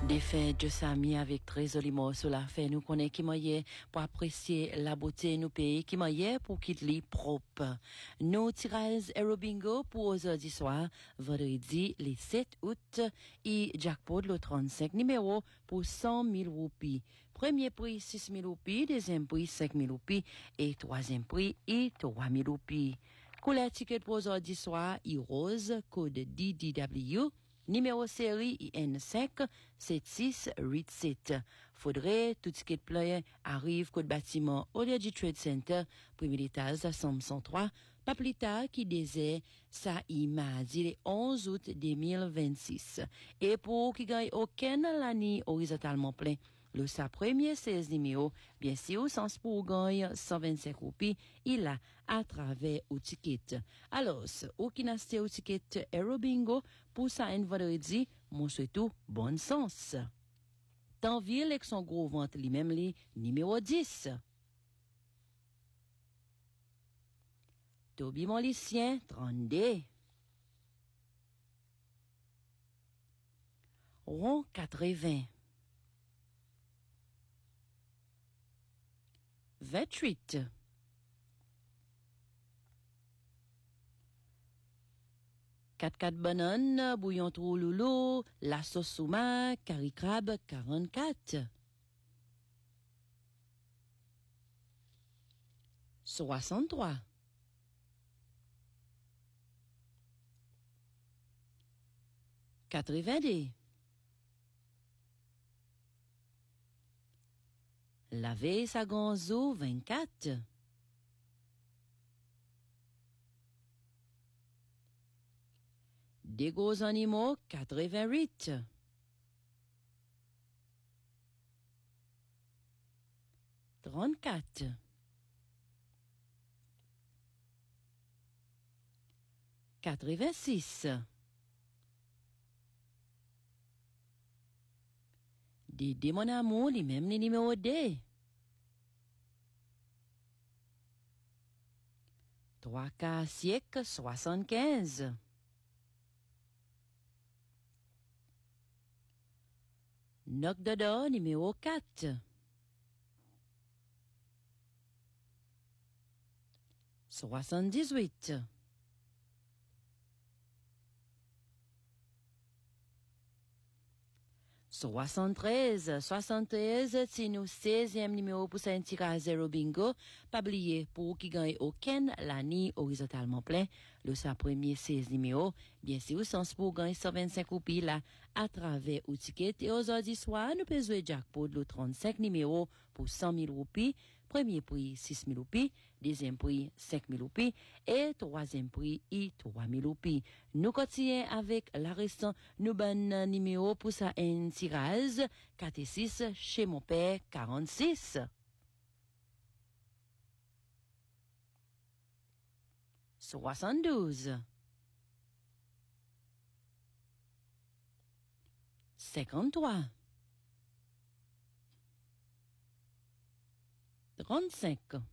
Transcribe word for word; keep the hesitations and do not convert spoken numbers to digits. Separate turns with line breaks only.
Des faits de Sami avec très olimo cela fait nous connaît qui moyen pour apprécier la beauté nous pays qui moyen pour qu'il lit propre. Nos tirages Aerobingo pour aujourd'hui soir, vendredi les sept août et jackpot le trente-cinq numéro pour cent mille roupies. Premier prix six mille roupies, deuxième prix cinq mille roupies et troisième prix et trois mille roupies. Couleur ticket pour aujourd'hui soir, et rose, code D D W. Numéro série I N cinq sept six huit sept. Faudrait tout ticket player arrive code bâtiment Oleji Trade Center, premier étage à cent trois. Pas plus tard qui désire ça il m'a dit le onze août deux mille vingt-six. Et pour qui gagne aucun l'année horizontalement plein. Le sa premier seize numéro, bien sûr, sans pour gagner cent vingt-cinq roupies, il a à travers au ticket. Alors, au qui n'a au ticket Aerobingo, pour ça un vendredi, mon souhaitou, bon sens. Tanville avec son gros ventre lui-même les numéro dix. Toby Molicien, trente-deux. Rond quatre-vingts. vingt-huit. quatre-quatre bananes, bouillon trop loulou, la sauce souma, curry crabe, quarante-quatre. soixante-trois. quatre-vingt-deux. Laver sa gonzo, vingt-quatre. Des gros animaux, quatre-vingt-huit. trente-quatre. quatre-vingt-six. Des démons amour, les mêmes les numéros D. Trois quarts siècle, soixante-quinze. Noc dodo, numéro quatre. soixante-dix-huit. soixante-treize, soixante-treize, c'est nous seizième numéro pour un tirage zéro bingo. Pas oublier, pour qui gagne aucun l'année horizontalement plein, le sa premier seize numéro, bien sûr, sans pour gagner cent vingt-cinq roupies là, à travers au ticket. Et aujourd'hui soir, nous pouvons jouer jackpot le trente-cinq numéro pour cent mille roupies. Premier prix, six mille roupies. Deuxième prix, cinq mille roupies. Et troisième prix, et trois mille roupies. Nous continuons avec la restant, nous bon numéro pour ça un tirage. quatre et six, chez mon père, quarante-six. soixante-douze. cinquante-trois. trente-cinq.